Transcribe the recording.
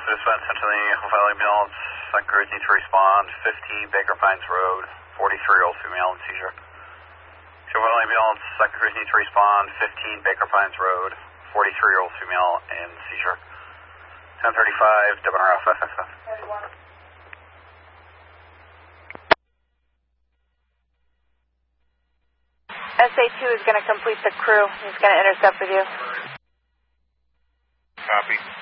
Dispatch Centrally, Valley Ambulance, second crews need to respond, 15 Baker Pines Road, 43-year-old female in seizure. Valley Ambulance, second crews need to respond, 15 Baker Pines Road, 43-year-old female in seizure. 1035, WNRF, FFF. SA2 is going to complete the crew. He's going to intercept with you. Copy.